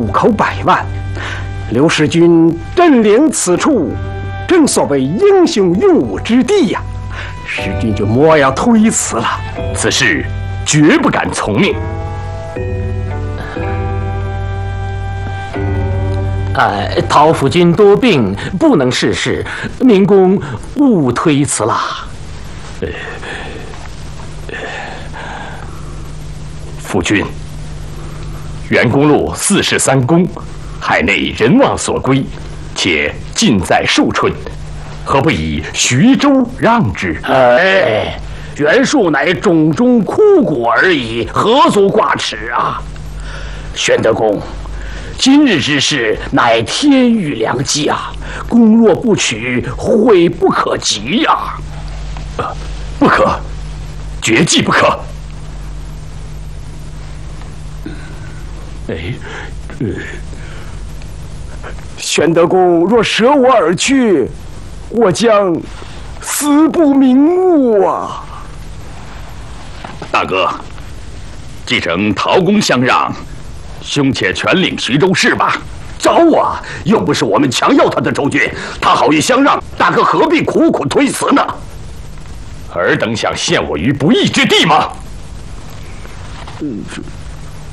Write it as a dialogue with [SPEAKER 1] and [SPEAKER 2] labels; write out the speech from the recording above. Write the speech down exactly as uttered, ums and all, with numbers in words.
[SPEAKER 1] 口百万。刘使君镇领此处，正所谓英雄用武之地呀、啊，使君就莫要推辞了。
[SPEAKER 2] 此事绝不敢从命。
[SPEAKER 3] 呃，陶府君多病，不能事事，明公勿推辞啦。呃
[SPEAKER 2] 夫君，元公路四世三公，海内人望所归，且近在寿春，何不以徐州让之？
[SPEAKER 4] 哎，袁术乃冢中枯骨而已，何足挂齿啊！玄德公，今日之事乃天欲良机啊！公若不取，悔不可及呀、啊！
[SPEAKER 2] 呃，不可，绝技不可。
[SPEAKER 1] 哎，呃，玄德公若舍我而去，我将死不瞑目啊！
[SPEAKER 2] 大哥，继承陶公相让，兄且全领徐州市吧。
[SPEAKER 4] 招啊！又不是我们强要他的州郡，他好意相让，大哥何必苦苦推辞呢？
[SPEAKER 2] 尔等想陷我于不义之地吗？
[SPEAKER 1] 嗯。